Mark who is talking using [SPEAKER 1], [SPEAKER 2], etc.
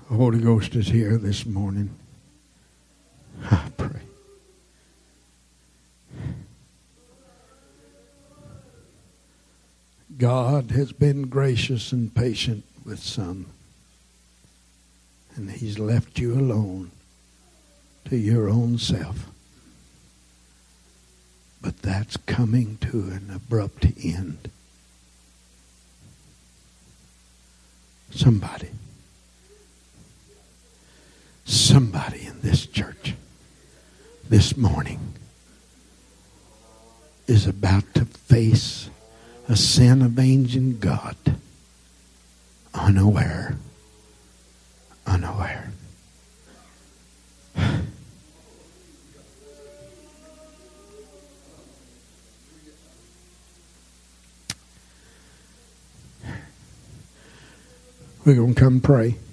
[SPEAKER 1] The Holy Ghost is here this morning. I pray. God has been gracious and patient with some, and He's left you alone to your own self. But that's coming to an abrupt end. Somebody in this church this morning is about to face a sin-avenging God unaware. We're going to come pray.